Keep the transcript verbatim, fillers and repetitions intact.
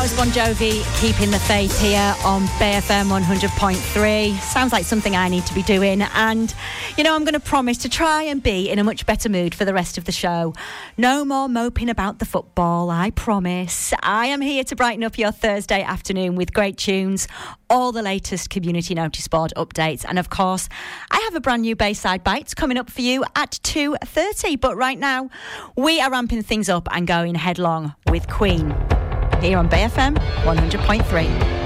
That was Bon Jovi, Keeping the Faith here on Bay F M one hundred point three. Sounds like something I need to be doing. And, you know, I'm going to promise to try and be in a much better mood for the rest of the show. No more moping about the football, I promise. I am here to brighten up your Thursday afternoon with great tunes, all the latest community notice board updates. And, of course, I have a brand new Bayside Bites coming up for you at two thirty. But right now, we are ramping things up and going headlong with Queen here on Bay F M one hundred point three.